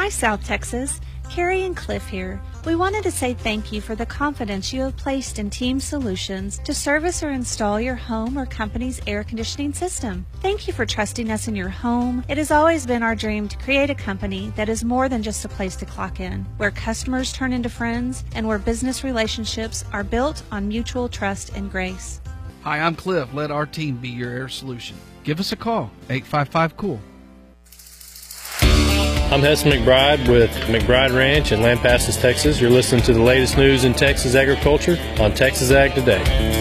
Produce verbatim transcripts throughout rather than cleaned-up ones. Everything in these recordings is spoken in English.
Hi, South Texas. Carrie and Cliff here. We wanted to say thank you for the confidence you have placed in Team Solutions to service or install your home or company's air conditioning system. Thank you for trusting us in your home. It has always been our dream to create a company that is more than just a place to clock in, where customers turn into friends and where business relationships are built on mutual trust and grace. Hi, I'm Cliff. Let our team be your air solution. Give us a call, eight five five, C O O L. I'm Hudson McBride with McBride Ranch in Lampasas, Texas. You're listening to the latest news in Texas agriculture on Texas Ag Today.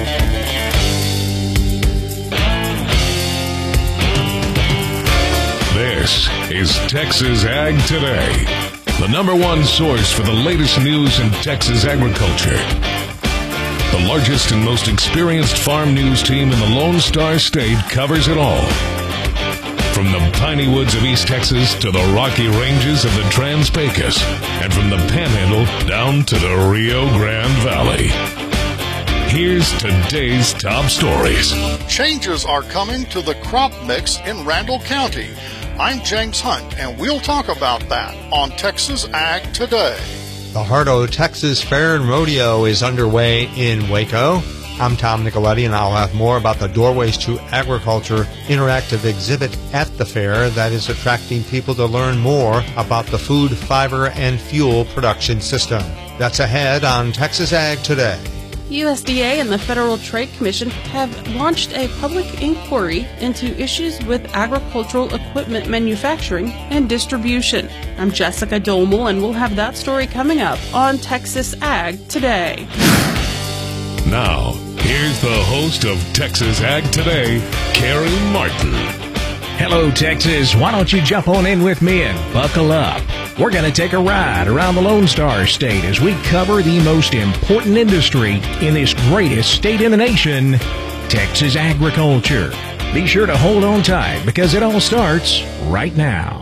This is Texas Ag Today, the number one source for the latest news in Texas agriculture. The largest and most experienced farm news team in the Lone Star State covers it all. From the piney woods of East Texas to the rocky ranges of the Trans-Pecos, and from the Panhandle down to the Rio Grande Valley. Here's today's top stories. Changes are coming to the crop mix in Randall County. I'm James Hunt, and we'll talk about that on Texas Ag Today. The Hardo Texas Fair and Rodeo is underway in Waco. I'm Tom Nicoletti, and I'll have more about the Doorways to Agriculture interactive exhibit at the fair that is attracting people to learn more about the food, fiber, and fuel production system. That's ahead on Texas Ag Today. U S D A and the Federal Trade Commission have launched a public inquiry into issues with agricultural equipment manufacturing and distribution. I'm Jessica Domel, and we'll have that story coming up on Texas Ag Today. Now, here's the host of Texas Ag Today, Carrie Martin. Hello, Texas. Why don't you jump on in with me and buckle up? We're going to take a ride around the Lone Star State as we cover the most important industry in this greatest state in the nation, Texas agriculture. Be sure to hold on tight because it all starts right now.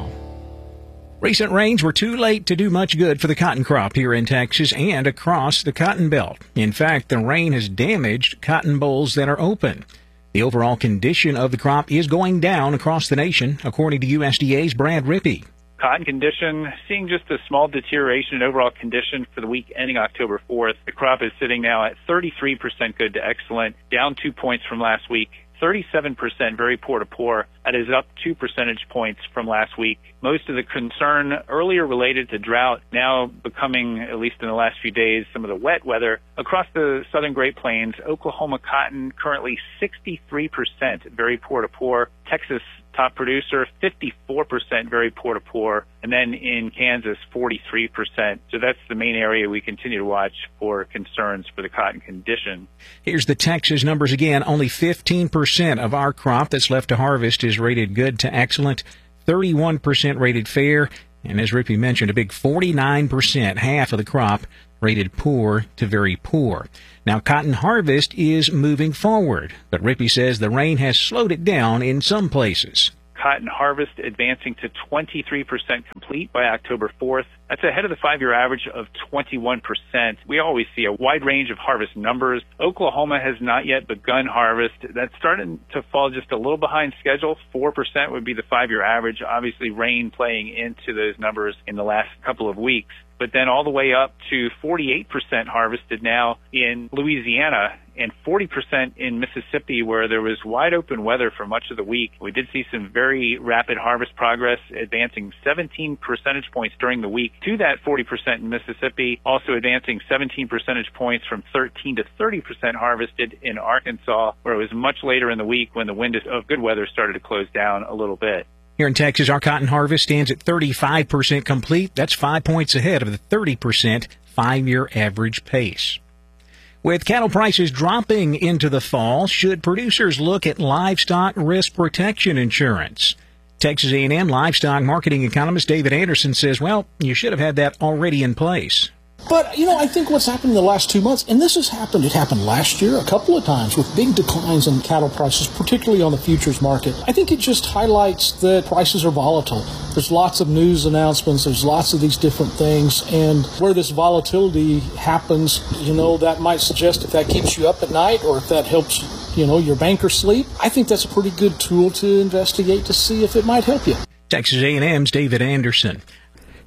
Recent rains were too late to do much good for the cotton crop here in Texas and across the Cotton Belt. In fact, the rain has damaged cotton bolls that are open. The overall condition of the crop is going down across the nation, according to U S D A's Brad Rippey. Cotton condition, seeing just a small deterioration in overall condition for the week ending October fourth. The crop is sitting now at thirty-three percent good to excellent, down two points from last week. thirty-seven percent very poor to poor. That is up two percentage points from last week. Most of the concern earlier related to drought, now becoming, at least in the last few days, some of the wet weather. Across the southern Great Plains, Oklahoma cotton currently sixty-three percent very poor to poor. Texas top producer, fifty-four percent very poor to poor. And then in Kansas, forty-three percent. So that's the main area we continue to watch for concerns for the cotton condition. Here's the Texas numbers again. Only fifteen percent of our crop that's left to harvest is rated good to excellent, thirty-one percent rated fair, and as Rippey mentioned, a big forty-nine percent, half of the crop, rated poor to very poor. Now, cotton harvest is moving forward, but Rippey says the rain has slowed it down in some places. Cotton harvest advancing to twenty-three percent complete by October fourth. That's ahead of the five-year average of twenty-one percent. We always see a wide range of harvest numbers. Oklahoma has not yet begun harvest. That's starting to fall just a little behind schedule. four percent would be the five-year average. Obviously, rain playing into those numbers in the last couple of weeks. But then all the way up to forty-eight percent harvested now in Louisiana and forty percent in Mississippi, where there was wide open weather for much of the week. We did see some very rapid harvest progress, advancing seventeen percentage points during the week to that forty percent in Mississippi, also advancing seventeen percentage points from thirteen to thirty percent harvested in Arkansas, where it was much later in the week when the wind of good weather started to close down a little bit. Here in Texas, our cotton harvest stands at thirty-five percent complete. That's five points ahead of the thirty percent five-year average pace. With cattle prices dropping into the fall, should producers look at livestock risk protection insurance? Texas A and M livestock marketing economist David Anderson says, well, you should have had that already in place. But, you know, I think what's happened in the last two months, and this has happened, it happened last year a couple of times with big declines in cattle prices, particularly on the futures market. I think it just highlights that prices are volatile. There's lots of news announcements, there's lots of these different things, and where this volatility happens, you know, that might suggest if that keeps you up at night or if that helps, you know, your banker sleep. I think that's a pretty good tool to investigate to see if it might help you. Texas A and M's David Anderson.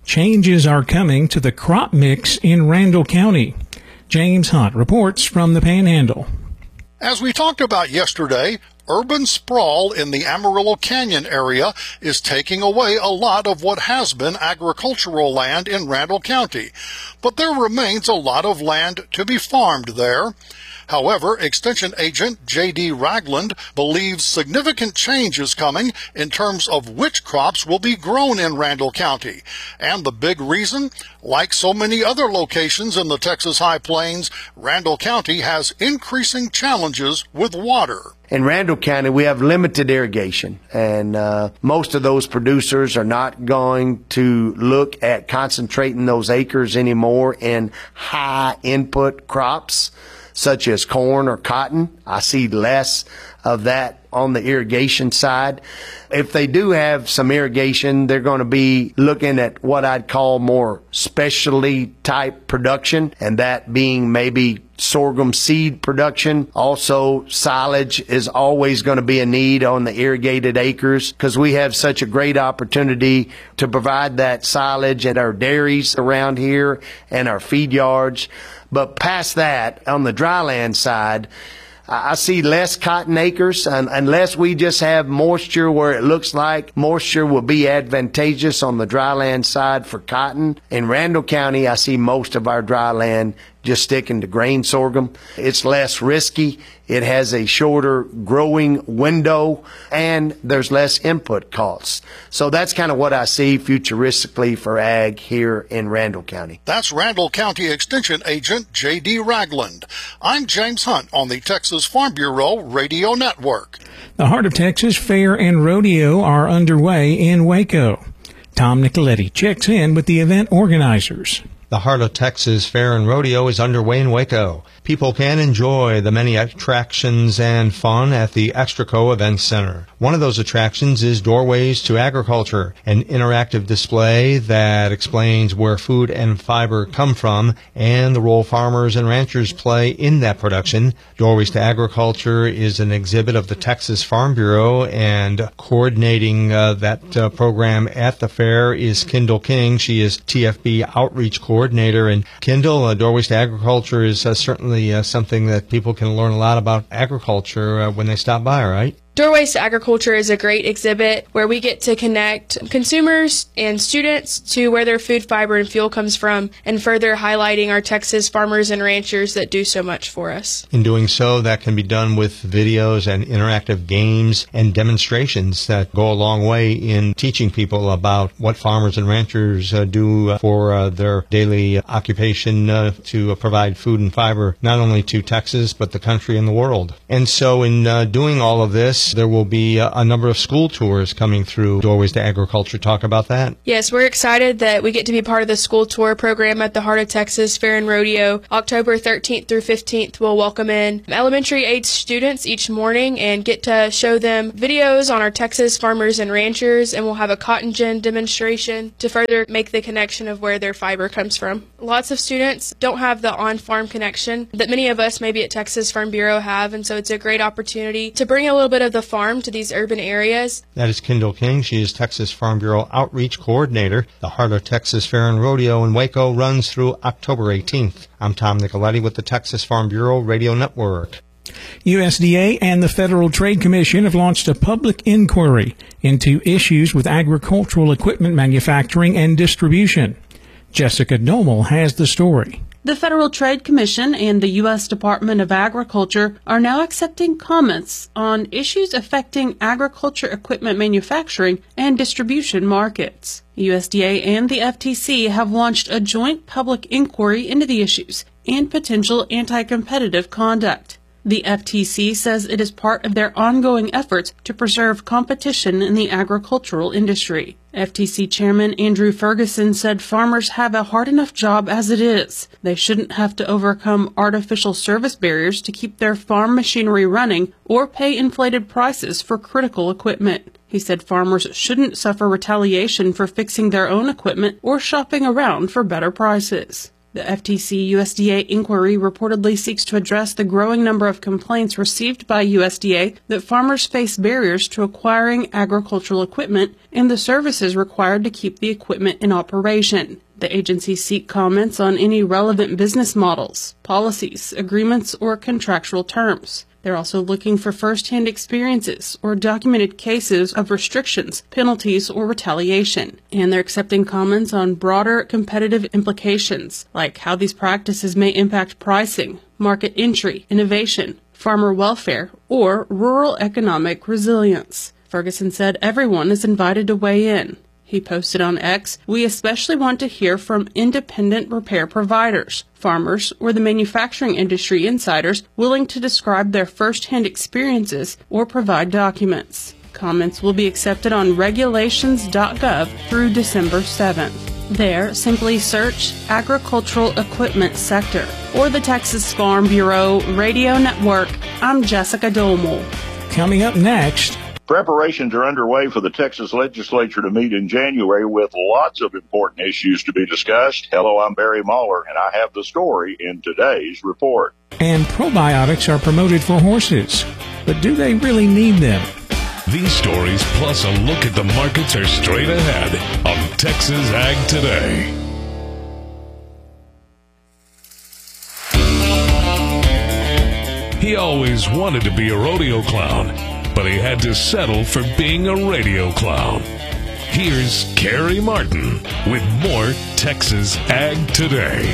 Changes are coming to the crop mix in Randall County. James Hunt reports from the Panhandle. As we talked about yesterday, urban sprawl in the Amarillo Canyon area is taking away a lot of what has been agricultural land in Randall County, but there remains a lot of land to be farmed there. However, Extension Agent J D Ragland believes significant change is coming in terms of which crops will be grown in Randall County. And the big reason, like so many other locations in the Texas High Plains, Randall County has increasing challenges with water. In Randall County, we have limited irrigation, and uh, most of those producers are not going to look at concentrating those acres anymore in high input crops, such as corn or cotton. I see less of that on the irrigation side. If they do have some irrigation, they're going to be looking at what I'd call more specialty type production, and that being maybe sorghum seed production. Also, silage is always going to be a need on the irrigated acres because we have such a great opportunity to provide that silage at our dairies around here and our feed yards. But past that, on the dryland side, I see less cotton acres, and unless we just have moisture where it looks like moisture will be advantageous on the dryland side for cotton. In Randall County, I see most of our dryland just sticking to grain sorghum. It's less risky. It has a shorter growing window, and there's less input costs. So that's kind of what I see futuristically for ag here in Randall County. That's Randall County Extension Agent J D Ragland. I'm James Hunt on the Texas Farm Bureau Radio Network. The Heart of Texas Fair and Rodeo are underway in Waco. Tom Nicoletti checks in with the event organizers. The Heart of Texas Fair and Rodeo is underway in Waco. People can enjoy the many attractions and fun at the Extraco Event Center. One of those attractions is Doorways to Agriculture, an interactive display that explains where food and fiber come from and the role farmers and ranchers play in that production. Doorways to Agriculture is an exhibit of the Texas Farm Bureau, and coordinating uh, that uh, program at the fair is Kendall King. She is T F B Outreach Coordinator. And Kendall, uh, Doorways to Agriculture is uh, certainly uh, something that people can learn a lot about agriculture uh, when they stop by, right? Doorways to Agriculture is a great exhibit where we get to connect consumers and students to where their food, fiber, and fuel comes from, and further highlighting our Texas farmers and ranchers that do so much for us. In doing so, that can be done with videos and interactive games and demonstrations that go a long way in teaching people about what farmers and ranchers uh, do for uh, their daily occupation uh, to uh, provide food and fiber, not only to Texas, but the country and the world. And so in uh, doing all of this, there will be a number of school tours coming through Doorways to Agriculture. Talk about that. Yes, we're excited that we get to be part of the school tour program at the Heart of Texas Fair and Rodeo. October thirteenth through fifteenth, we'll welcome in elementary age students each morning and get to show them videos on our Texas farmers and ranchers, and we'll have a cotton gin demonstration to further make the connection of where their fiber comes from. Lots of students don't have the on-farm connection that many of us maybe at Texas Farm Bureau have, and so it's a great opportunity to bring a little bit of the farm to these urban areas. That is Kendall King. She is Texas Farm Bureau Outreach Coordinator. The Heart of Texas Fair and Rodeo in Waco runs through October eighteenth. I'm Tom Nicoletti with the Texas Farm Bureau Radio Network. U S D A and the Federal Trade Commission have launched a public inquiry into issues with agricultural equipment manufacturing and distribution. Jessica Domel has the story. The Federal Trade Commission and the U S Department of Agriculture are now accepting comments on issues affecting agriculture equipment manufacturing and distribution markets. U S D A and the F T C have launched a joint public inquiry into the issues and potential anti-competitive conduct. The F T C says it is part of their ongoing efforts to preserve competition in the agricultural industry. F T C Chairman Andrew Ferguson said farmers have a hard enough job as it is. They shouldn't have to overcome artificial service barriers to keep their farm machinery running or pay inflated prices for critical equipment. He said farmers shouldn't suffer retaliation for fixing their own equipment or shopping around for better prices. The F T C U S D A inquiry reportedly seeks to address the growing number of complaints received by U S D A that farmers face barriers to acquiring agricultural equipment and the services required to keep the equipment in operation. The agency seeks comments on any relevant business models, policies, agreements, or contractual terms. They're also looking for first-hand experiences or documented cases of restrictions, penalties, or retaliation. And they're accepting comments on broader competitive implications, like how these practices may impact pricing, market entry, innovation, farmer welfare, or rural economic resilience. Ferguson said everyone is invited to weigh in. He posted on X, "We especially want to hear from independent repair providers, farmers, or the manufacturing industry insiders willing to describe their first-hand experiences or provide documents." Comments will be accepted on regulations dot gov through December seventh. There, simply search Agricultural Equipment Sector or the Texas Farm Bureau Radio Network. I'm Jessica Domel. Coming up next, preparations are underway for the Texas legislature to meet in January with lots of important issues to be discussed. Hello, I'm Barry Mahler, and I have the story in today's report. And probiotics are promoted for horses, but do they really need them? These stories, plus a look at the markets, are straight ahead on Texas Ag Today. He always wanted to be a rodeo clown, but he had to settle for being a radio clown. Here's Kerry Martin with more Texas Ag Today.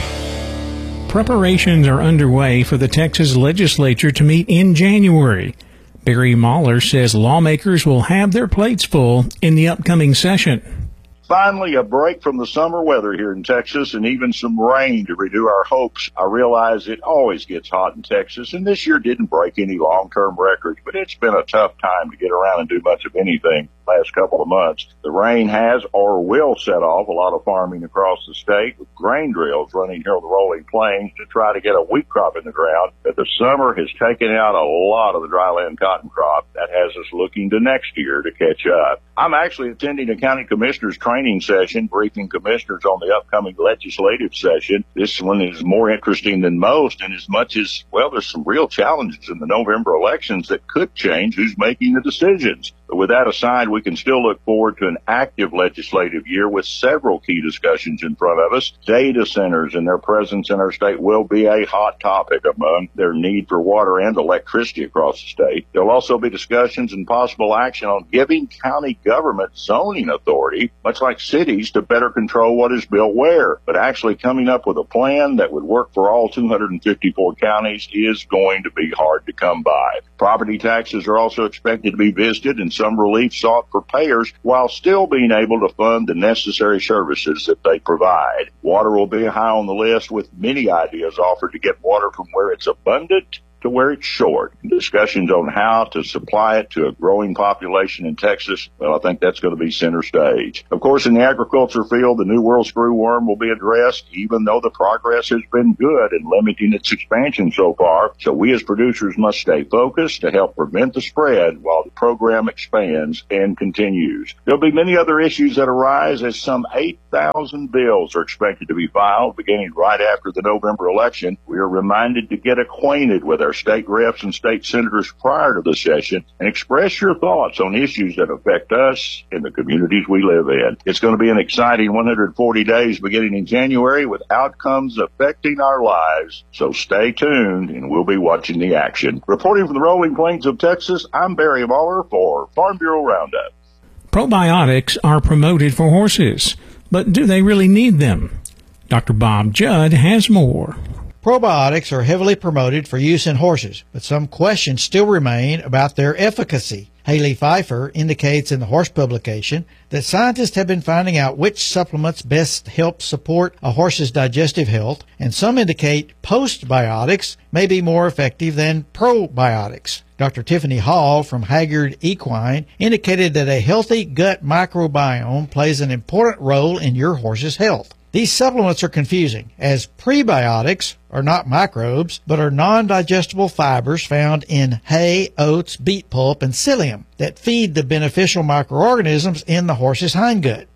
Preparations are underway for the Texas legislature to meet in January. Barry Mahler says lawmakers will have their plates full in the upcoming session. Finally, a break from the summer weather here in Texas and even some rain to renew our hopes. I realize it always gets hot in Texas, and this year didn't break any long-term records, but it's been a tough time to get around and do much of anything last couple of months. The rain has or will set off a lot of farming across the state, with grain drills running here on the rolling plains to try to get a wheat crop in the ground. But the summer has taken out a lot of the dryland cotton crop. That has us looking to next year to catch up. I'm actually attending a county commissioners training session, briefing commissioners on the upcoming legislative session. This one is more interesting than most, and as much as, well, there's some real challenges in the November elections that could change who's making the decisions. But with that aside, we can still look forward to an active legislative year with several key discussions in front of us. Data centers and their presence in our state will be a hot topic among their need for water and electricity across the state. There'll also be discussions and possible action on giving county government zoning authority, much like cities, to better control what is built where. But actually coming up with a plan that would work for all two hundred fifty-four counties is going to be hard to come by. Property taxes are also expected to be visited and some relief sought for payers while still being able to fund the necessary services that they provide. Water will be high on the list, with many ideas offered to get water from where it's abundant to where it's short. Discussions on how to supply it to a growing population in Texas, well, I think that's going to be center stage. Of course, in the agriculture field, the New World screwworm will be addressed, even though the progress has been good in limiting its expansion so far. So we as producers must stay focused to help prevent the spread while the program expands and continues. There'll be many other issues that arise, as some eight thousand bills are expected to be filed beginning right after the November election. We are reminded to get acquainted with our state reps and state senators prior to the session and express your thoughts on issues that affect us and the communities we live in. It's going to be an exciting one hundred forty days beginning in January with outcomes affecting our lives. So stay tuned and we'll be watching the action. Reporting from the rolling plains of Texas, I'm Barry Mahler for Farm Bureau Roundup. Probiotics are promoted for horses, but do they really need them? Doctor Bob Judd has more. Probiotics are heavily promoted for use in horses, but some questions still remain about their efficacy. Haley Pfeiffer indicates in the Horse publication that scientists have been finding out which supplements best help support a horse's digestive health, and some indicate postbiotics may be more effective than probiotics. Doctor Tiffany Hall from Haggard Equine indicated that a healthy gut microbiome plays an important role in your horse's health. These supplements are confusing, as prebiotics are not microbes, but are non-digestible fibers found in hay, oats, beet pulp, and psyllium that feed the beneficial microorganisms in the horse's hindgut.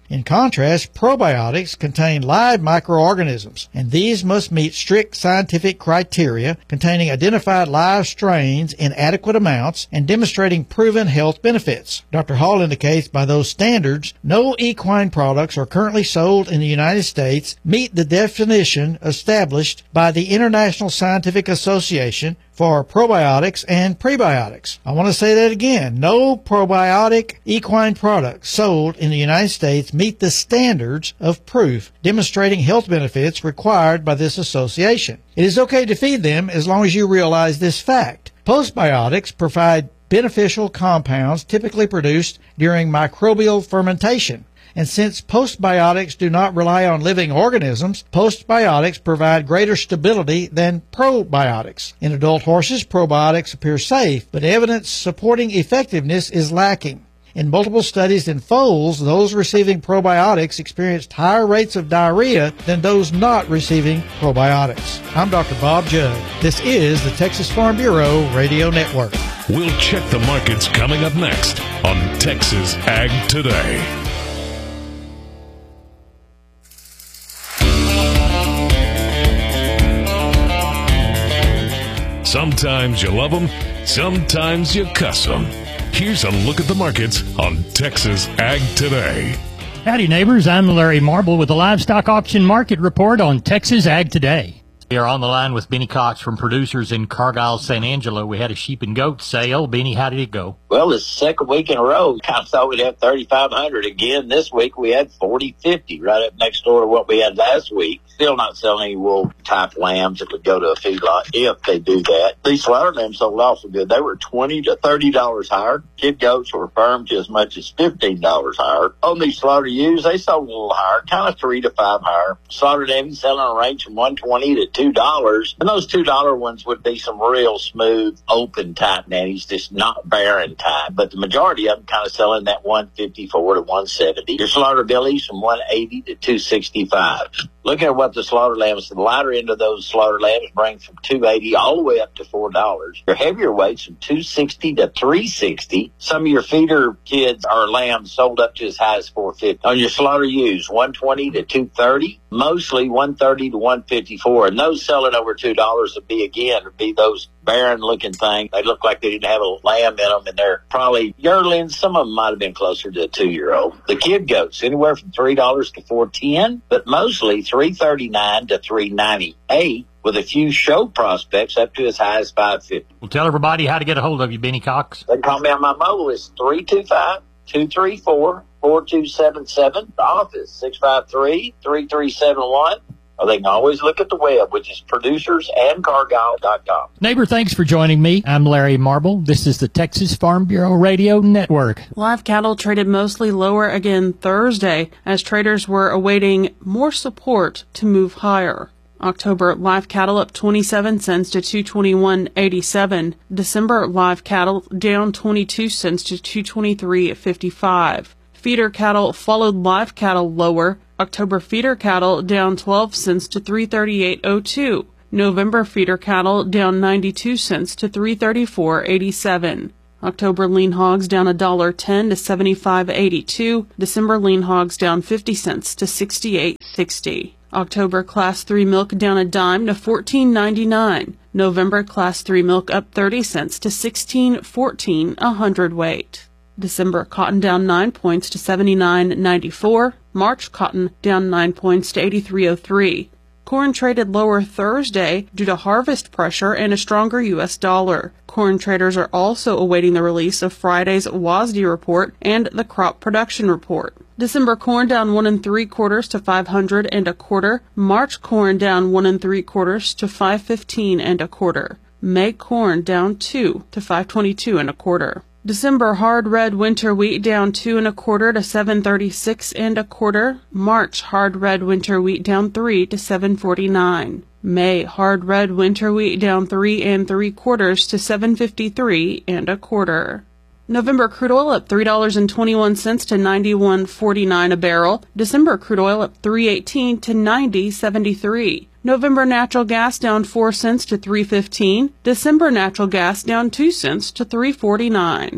In contrast, probiotics contain live microorganisms, and these must meet strict scientific criteria containing identified live strains in adequate amounts and demonstrating proven health benefits. Doctor Hall indicates by those standards, no equine products are currently sold in the United States meet the definition established by the International Scientific Association for probiotics and prebiotics. I want to say that again. No probiotic equine products sold in the United States meet the standards of proof demonstrating health benefits required by this association. It is okay to feed them as long as you realize this fact. Postbiotics provide beneficial compounds typically produced during microbial fermentation. And since postbiotics do not rely on living organisms, postbiotics provide greater stability than probiotics. In adult horses, probiotics appear safe, but evidence supporting effectiveness is lacking. In multiple studies in foals, those receiving probiotics experienced higher rates of diarrhea than those not receiving probiotics. I'm Doctor Bob Judd. This is the Texas Farm Bureau Radio Network. We'll check the markets coming up next on Texas Ag Today. Sometimes you love them, sometimes you cuss them. Here's a look at the markets on Texas Ag Today. Howdy, neighbors. I'm Larry Marble with the Livestock Auction Market Report on Texas Ag Today. We are on the line with Benny Cox from Producers in Cargyle, San Angelo. We had a sheep and goat sale. Benny, how did it go? Well, it's the second week in a row. Kind of thought we'd have thirty-five hundred again. This week we had forty fifty, right up next door to what we had last week. Still not selling any wool type lambs that would go to a feedlot if they do that. These slaughter lambs sold awful good. They were twenty to thirty dollars higher. Kid goats were firm to as much as fifteen dollars higher. On these slaughter ewes, they sold a little higher, kind of three to five higher. Slaughter lambs selling a range from one twenty to two dollars. And those two dollar ones would be some real smooth, open type nannies, just not barren type. But the majority of them kind of selling that one fifty-four to one seventy. Your slaughter billies from one eighty to two sixty-five. Looking at what the slaughter lambs, the lighter end of those slaughter lambs bring from two eighty all the way up to four dollars. Your heavier weights from two sixty to three sixty. Some of your feeder kids or lambs sold up to as high as four fifty. On your slaughter ewes, one twenty to two thirty. Mostly one thirty to one fifty-four. And those selling over two dollars would be, again, would be those barren looking things. They look like they didn't have a lamb in them, and they're probably yearlings. Some of them might have been closer to a two-year-old. The kid goats, anywhere from three dollars to four ten, but mostly three thirty-nine to three ninety-eight, with a few show prospects up to as high as five fifty. Well, tell everybody how to get a hold of you, Benny Cox. They can call me on my mobile. It's three two five, two three four, four two seven seven. The office, six five three, three three seven one. Or they can always look at the web, which is producers and cargyle dot com. Neighbor, thanks for joining me. I'm Larry Marble. This is the Texas Farm Bureau Radio Network. Live cattle traded mostly lower again Thursday as traders were awaiting more support to move higher. October live cattle up twenty-seven cents to two twenty-one eighty-seven. December live cattle down twenty-two cents to two twenty-three fifty-five. Feeder cattle followed live cattle lower. October feeder cattle down twelve cents to three thirty-eight oh two. November feeder cattle down ninety-two cents to three thirty-four eighty-seven. October lean hogs down one dollar ten to seventy-five eighty-two. December lean hogs down fifty cents to sixty-eight sixty. October class three milk down a dime to fourteen ninety-nine. November class three milk up thirty cents to sixteen fourteen a hundredweight. December cotton down nine points to seventy-nine ninety-four. March cotton down nine points to eighty-three oh three. Corn traded lower Thursday due to harvest pressure and a stronger U S dollar. Corn traders are also awaiting the release of Friday's W A S D report and the crop production report. December corn down one and three quarters to five hundred and a quarter. March corn down one and three quarters to five fifteen and a quarter. May corn down two to five twenty-two and a quarter. December hard red winter wheat down two and a quarter to seven thirty-six and a quarter. March hard red winter wheat down three to seven forty-nine. May hard red winter wheat down three and three quarters to seven fifty-three and a quarter. November crude oil up three dollars and twenty-one cents to ninety-one forty-nine a barrel. December crude oil up three eighteen to ninety seventy-three. November natural gas down four cents to three fifteen. December natural gas down two cents to three forty-nine.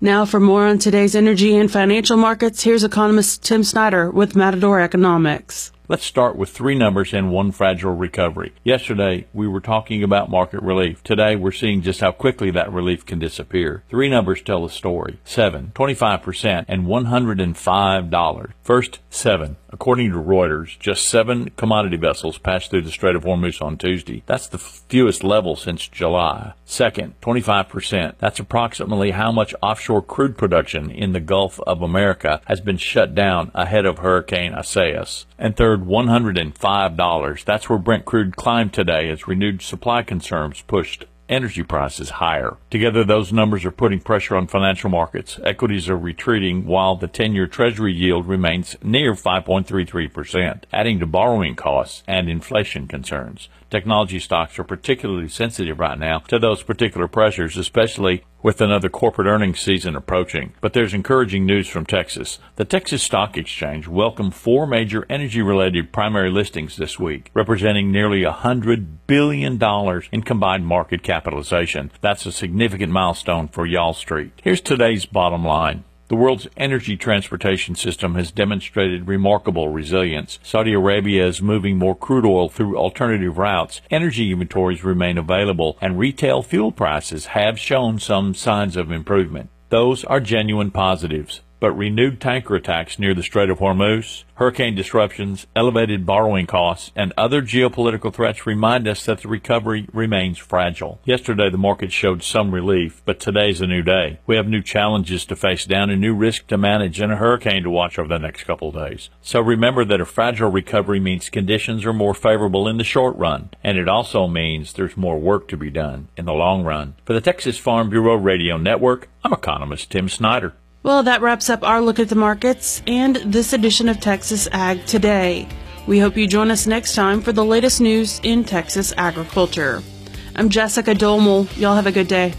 Now for more on today's energy and financial markets, here's economist Tim Snyder with Matador Economics. Let's start with three numbers and one fragile recovery. Yesterday, we were talking about market relief. Today, we're seeing just how quickly that relief can disappear. Three numbers tell the story. Seven, twenty-five percent, and one hundred five dollars. First, seven. According to Reuters, just seven commodity vessels passed through the Strait of Hormuz on Tuesday. That's the fewest level since July. Second, twenty-five percent. That's approximately how much offshore crude production in the Gulf of America has been shut down ahead of Hurricane Isaias. And third, one hundred five dollars. That's where Brent crude climbed today as renewed supply concerns pushed energy prices higher. Together, those numbers are putting pressure on financial markets. Equities are retreating while the ten-year Treasury yield remains near five point three three percent, adding to borrowing costs and inflation concerns. Technology stocks are particularly sensitive right now to those particular pressures, especially with another corporate earnings season approaching. But there's encouraging news from Texas. The Texas Stock Exchange welcomed four major energy-related primary listings this week, representing nearly one hundred billion dollars in combined market capitalization. That's a significant milestone for Wall Street. Here's today's bottom line. The world's energy transportation system has demonstrated remarkable resilience. Saudi Arabia is moving more crude oil through alternative routes. Energy inventories remain available, and retail fuel prices have shown some signs of improvement. Those are genuine positives. But renewed tanker attacks near the Strait of Hormuz, hurricane disruptions, elevated borrowing costs, and other geopolitical threats remind us that the recovery remains fragile. Yesterday, the market showed some relief, but today's a new day. We have new challenges to face down, a new risk to manage, and a hurricane to watch over the next couple of days. So remember that a fragile recovery means conditions are more favorable in the short run, and it also means there's more work to be done in the long run. For the Texas Farm Bureau Radio Network, I'm economist Tim Snyder. Well, that wraps up our look at the markets and this edition of Texas Ag Today. We hope you join us next time for the latest news in Texas agriculture. I'm Jessica Dolmel. Y'all have a good day.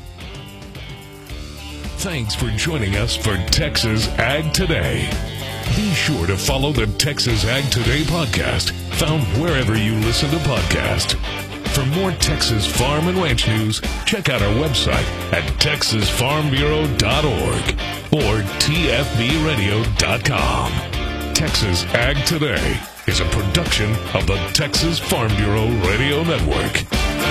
Thanks for joining us for Texas Ag Today. Be sure to follow the Texas Ag Today podcast, found wherever you listen to podcasts. For more Texas farm and ranch news, check out our website at texas farm bureau dot org or t f b radio dot com. Texas Ag Today is a production of the Texas Farm Bureau Radio Network.